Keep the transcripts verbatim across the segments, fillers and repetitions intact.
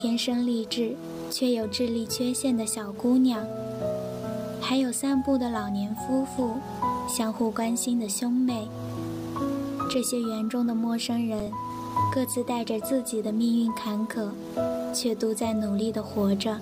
天生丽质却有智力缺陷的小姑娘，还有散步的老年夫妇，相互关心的兄妹。这些园中的陌生人，各自带着自己的命运坎坷，却都在努力地活着。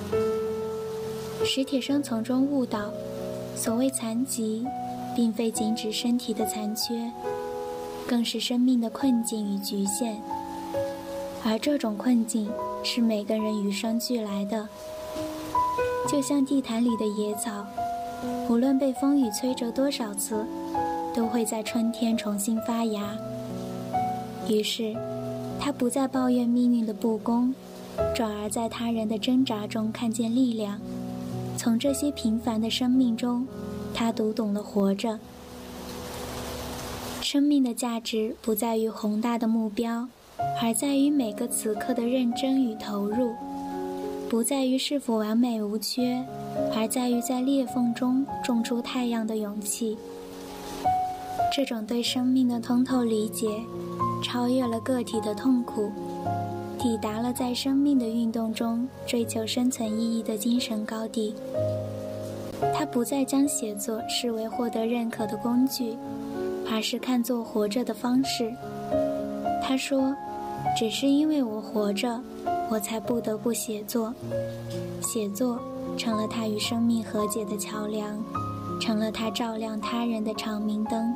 史铁生从中悟到，所谓残疾，并非仅指身体的残缺，更是生命的困境与局限。而这种困境是每个人与生俱来的，就像地毯里的野草，无论被风雨摧折多少次，都会在春天重新发芽。于是他不再抱怨命运的不公，转而在他人的挣扎中看见力量。从这些平凡的生命中，他读懂了活着。生命的价值不在于宏大的目标，而在于每个此刻的认真与投入；不在于是否完美无缺，而在于在裂缝中种出太阳的勇气。这种对生命的通透理解，超越了个体的痛苦，抵达了在生命的运动中追求生存意义的精神高地。他不再将写作视为获得认可的工具，而是看作活着的方式。他说，只是因为我活着，我才不得不写作。写作成了他与生命和解的桥梁，成了他照亮他人的长明灯。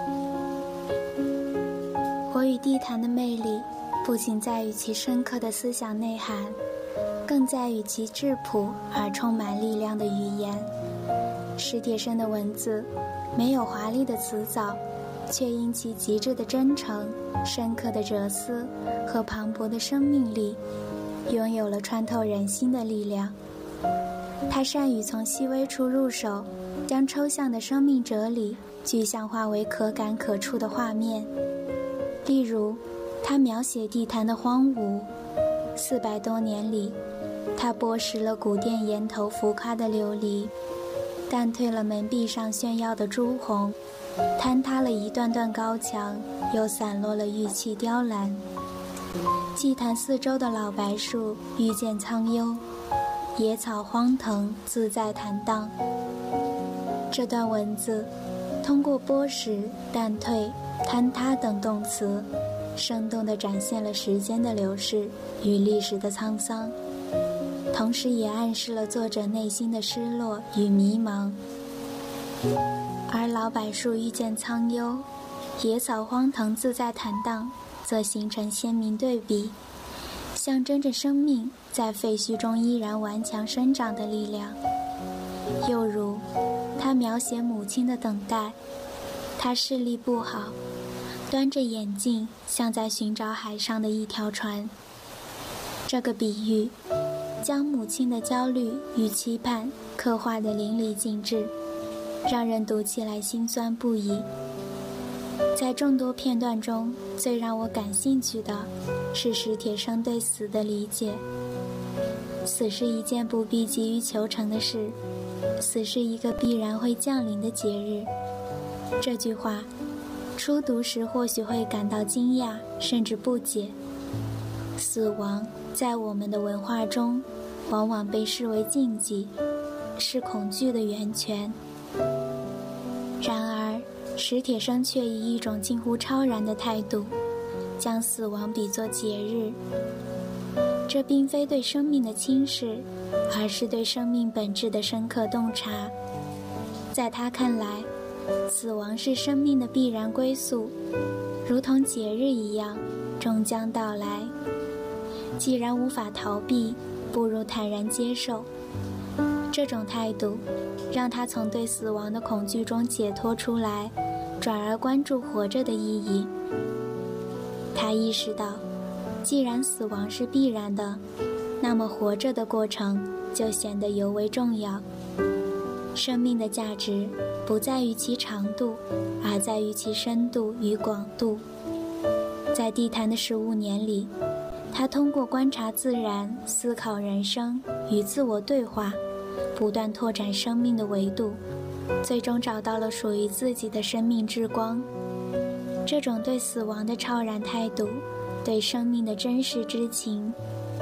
火与地毯的魅力不仅在于其深刻的思想内涵，更在于其质朴而充满力量的语言。史铁生的文字没有华丽的辞藻，却因其极致的真诚、深刻的哲思和磅礴的生命力，拥有了穿透人心的力量。他善于从细微处入手，将抽象的生命哲理具象化为可感可触的画面。例如，他描写地坛的荒芜，四百多年里，他剥蚀了古殿檐头浮夸的琉璃，淡褪了门壁上炫耀的朱红，坍塌了一段段高墙，又散落了玉砌雕栏。祭坛四周的老柏树遇见苍幽，野草荒藤自在坦荡。这段文字通过剥蚀、淡褪、坍塌等动词，生动地展现了时间的流逝与历史的沧桑，同时也暗示了作者内心的失落与迷茫。而老柏树遇见苍幽，野草荒藤自在坦荡，则形成鲜明对比，象征着生命在废墟中依然顽强生长的力量。又如他描写母亲的等待，她视力不好，端着眼镜，像在寻找海上的一条船。这个比喻将母亲的焦虑与期盼刻画得淋漓尽致，让人读起来心酸不已。在众多片段中，最让我感兴趣的是史铁生对死的理解。死是一件不必急于求成的事，死是一个必然会降临的节日。这句话初读时或许会感到惊讶，甚至不解。死亡在我们的文化中往往被视为禁忌，是恐惧的源泉。然而史铁生却以一种近乎超然的态度，将死亡比作节日。这并非对生命的轻视，而是对生命本质的深刻洞察。在他看来，死亡是生命的必然归宿，如同节日一样，终将到来。既然无法逃避，不如坦然接受。这种态度让他从对死亡的恐惧中解脱出来，转而关注活着的意义。他意识到，既然死亡是必然的，那么活着的过程就显得尤为重要。生命的价值不在于其长度，而在于其深度与广度。在地坛的十五年里，他通过观察自然、思考人生与自我对话，不断拓展生命的维度，最终找到了属于自己的生命之光。这种对死亡的超然态度，对生命的真实之情，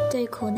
对苦难